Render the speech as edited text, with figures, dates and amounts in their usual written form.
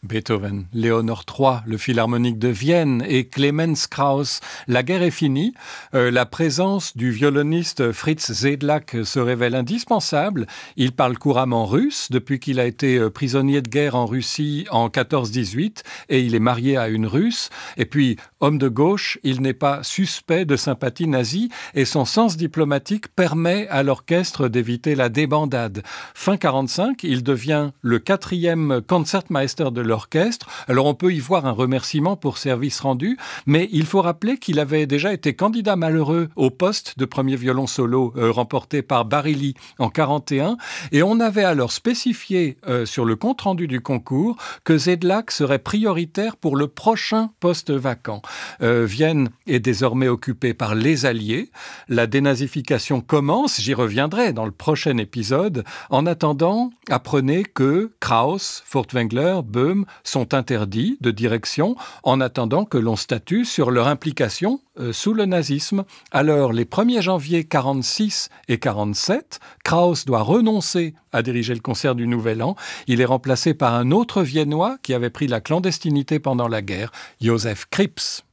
Beethoven, Léonore III, le Philharmonique de Vienne et Clemens Krauss. La guerre est finie. La présence du violoniste Fritz Sedlak se révèle indispensable. Il parle couramment russe depuis qu'il a été prisonnier de guerre en Russie en 14-18 et il est marié à une Russe. Et puis, homme de gauche, il n'est pas suspect de sympathie nazie et son sens diplomatique permet à l'orchestre d'éviter la débandade. Fin 45, il devient le 4e Concertmeister de l'orchestre. Alors on peut y voir un remerciement pour service rendu, mais il faut rappeler qu'il avait déjà été candidat malheureux au poste de premier violon solo remporté par Barilli en 41, et on avait alors spécifié sur le compte-rendu du concours que Sedlak serait prioritaire pour le prochain poste vacant. Vienne est désormais occupée par les Alliés. La dénazification commence, j'y reviendrai dans le prochain épisode. En attendant, apprenez que Krauss, Furtwängler, Böhm sont interdits de direction en attendant que l'on statue sur leur implication sous le nazisme. Alors, les 1er janvier 46 et 47, Krauss doit renoncer à diriger le concert du Nouvel An. Il est remplacé par un autre Viennois qui avait pris la clandestinité pendant la guerre, Josef Krips.